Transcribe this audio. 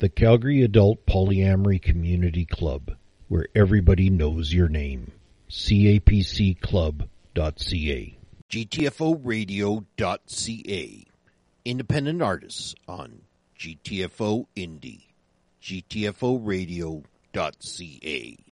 The Calgary Adult Polyamory Community Club, where everybody knows your name. CAPCClub.ca. GTFOradio.ca. Independent artists on GTFO Indie. GTFOradio.ca.